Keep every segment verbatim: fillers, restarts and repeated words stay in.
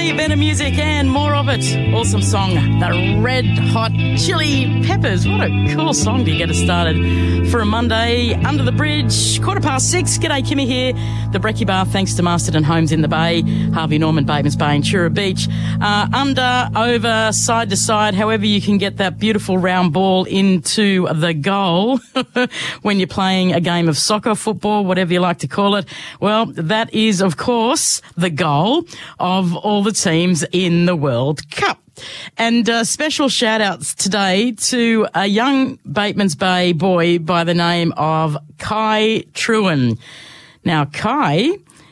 C, better music and more of it. Awesome song, the Red Hot Chili Peppers. What a cool song to get us started for a Monday. Under the Bridge, quarter past six. G'day, Kimmy here. The Brekkie Bar, thanks to Masterton Homes in the Bay, Harvey Norman, Batemans Bay and Chura Beach. Uh, under, over, side to side, however you can get that beautiful round ball into the goal when you're playing a game of soccer, football, whatever you like to call it. Well, that is, of course, the goal of all the teams in the World Cup. And uh, special shout-outs today to a young Batemans Bay boy by the name of Kai Trewin. Now, Kai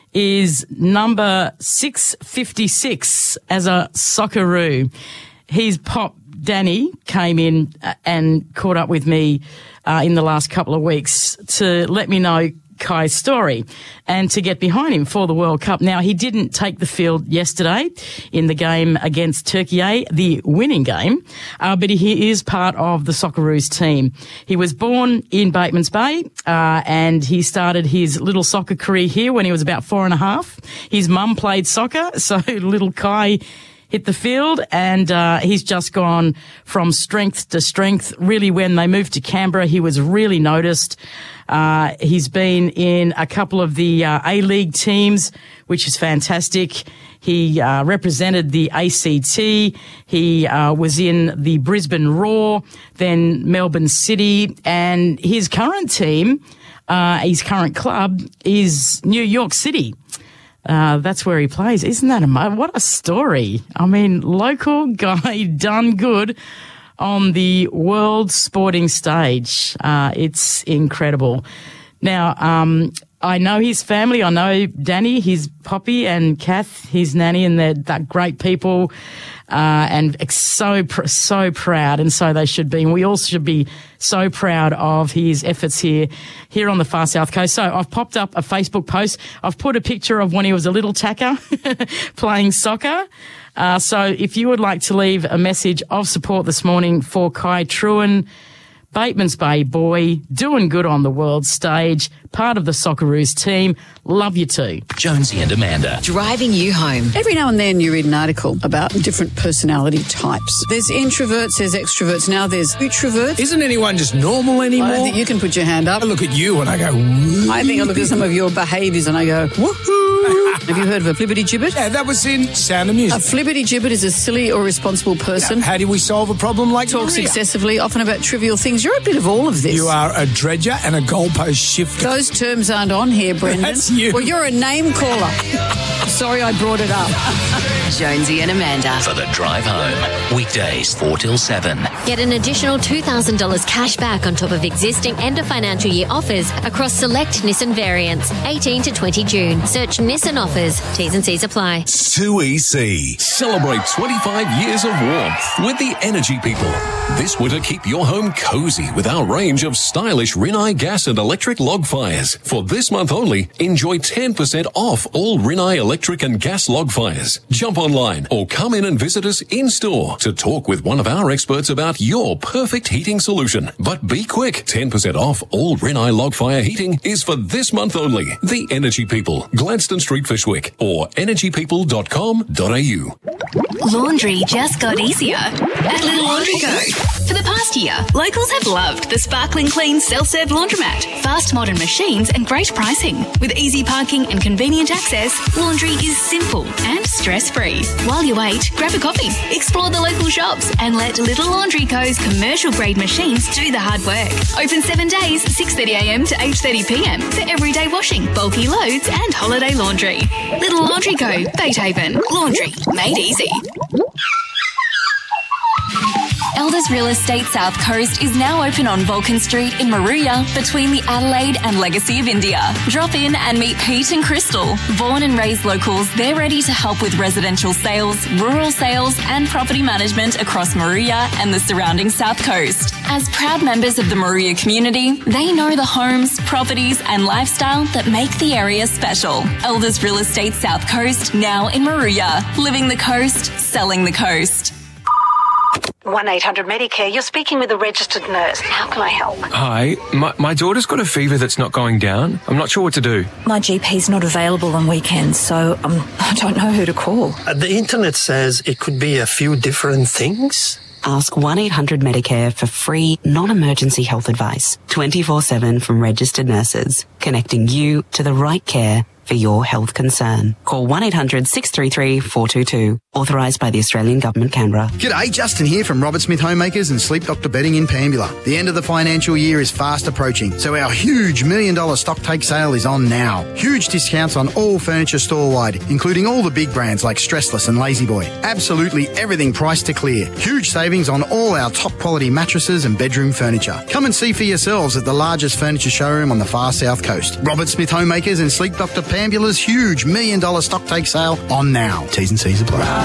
is number six fifty-six as a Socceroo. His pop, Danny, came in and caught up with me uh, in the last couple of weeks to let me know Kai's story and to get behind him for the World Cup. Now, he didn't take the field yesterday in the game against Turkey, the winning game, uh, but he is part of the Socceroos team. He was born in Batemans Bay, uh, and he started his little soccer career here when he was about four and a half. His mum played soccer, so little Kai hit the field, and uh, he's just gone from strength to strength. Really, when they moved to Canberra, he was really noticed. Uh, he's been in a couple of the uh, A-League teams, which is fantastic. He uh, represented the A C T. He uh, was in the Brisbane Roar, then Melbourne City, and his current team, uh, his current club, is New York City. Uh, that's where he plays. Isn't that amazing? What a story. I mean, local guy done good on the world sporting stage. Uh, it's incredible. Now, um, I know his family. I know Danny, his poppy, and Kath, his nanny, and they're that great people. Uh, and so, so proud, and so they should be. And we all should be so proud of his efforts here, here on the far south coast. So I've popped up a Facebook post. I've put a picture of when he was a little tacker playing soccer. Uh, so if you would like to leave a message of support this morning for Kai Trewin, Batemans Bay boy, doing good on the world stage, part of the Socceroos team. Love you too. Jonesy and Amanda. Driving you home. Every now and then you read an article about different personality types. There's introverts, there's extroverts, now there's utroverts. Isn't anyone just normal anymore? I don't think you can put your hand up. I look at you and I go, woo. I think I look at some of your behaviours and I go, woohoo. Have you heard of a flibbity-gibbet? Yeah, that was in Sound of Music. A flibbity-gibbet is a silly or responsible person. Now, how do we solve a problem like Talks Maria? excessively, often about trivial things. You're a bit of all of this. You are a dredger and a goalpost shifter. Those terms aren't on here, Brendan. That's you. Well, you're a name caller. Sorry I brought it up. Jonesy and Amanda. For the drive home. Weekdays four till seven. Get an additional two thousand dollars cash back on top of existing end of financial year offers across select Nissan variants. eighteen to twenty June. Search Nissan offers. T's and C's apply. two E C. Celebrate twenty-five years of warmth with the Energy People. This winter, keep your home cozy with our range of stylish Rinnai gas and electric log fires. For this month only, enjoy ten percent off all Rinnai electric and gas log fires. Jump online or come in and visit us in-store to talk with one of our experts about your perfect heating solution. But be quick, ten percent off all Rinnai log fire heating is for this month only. The Energy People, Gladstone Street, Fishwick, or energy people dot com dot a u. Laundry just got easier at Little Laundry Co. For the past year, locals have loved the sparkling clean self-serve laundromat, fast modern machines and great pricing. With easy parking and convenient access, laundry is simple and stress-free. While you wait, grab a coffee, explore the local shops and let Little Laundry Co.'s commercial-grade machines do the hard work. Open seven days, six thirty a m to eight thirty p m for everyday washing, bulky loads and holiday laundry. Little Laundry Co. Beethaven. Laundry made easy. Elders Real Estate South Coast is now open on Vulcan Street in Maruya between the Adelaide and Legacy of India. Drop in and meet Pete and Crystal. Born and raised locals, they're ready to help with residential sales, rural sales and property management across Maruya and the surrounding South Coast. As proud members of the Maruya community, they know the homes, properties and lifestyle that make the area special. Elders Real Estate South Coast, now in Maruya. Living the coast, selling the coast. one eight hundred Medicare. You're speaking with a registered nurse. How can I help? Hi, my, my daughter's got a fever that's not going down. I'm not sure what to do. My G P's not available on weekends, so um, I don't know who to call. Uh, the internet says it could be a few different things. Ask one eight hundred Medicare for free, non-emergency health advice, twenty-four seven from registered nurses, connecting you to the right care for your health concern. Call one eight hundred six three three four two two. Authorised by the Australian Government, Canberra. G'day, Justin here from Robert Smith Homemakers and Sleep Doctor Bedding in Pambula. The end of the financial year is fast approaching, so our huge million dollar stock take sale is on now. Huge discounts on all furniture store-wide, including all the big brands like Stressless and La-Z-Boy. Absolutely everything priced to clear. Huge savings on all our top quality mattresses and bedroom furniture. Come and see for yourselves at the largest furniture showroom on the far south coast. Robert Smith Homemakers and Sleep Doctor Pambula's huge million dollar stock take sale on now. T's and C's apply.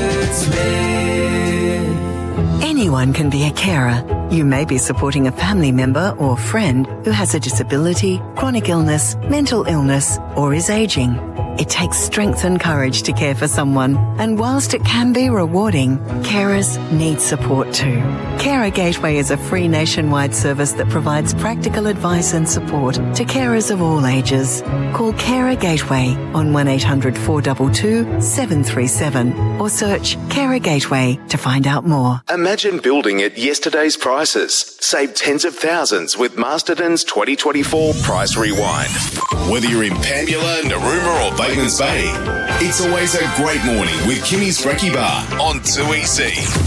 Anyone can be a carer. You may be supporting a family member or friend who has a disability, chronic illness, mental illness, or is aging. It takes strength and courage to care for someone, and whilst it can be rewarding, carers need support too. Carer Gateway is a free nationwide service that provides practical advice and support to carers of all ages. Call Carer Gateway on one eight hundred four two two seven three seven or search Carer Gateway to find out more. Imagine building at yesterday's prices. Save tens of thousands with Masterton's twenty twenty-four Price Rewind. Whether you're in Pambula, Narooma or Batemans Bay, it's always a great morning with Kimmy's Brekkie Bar on two E C.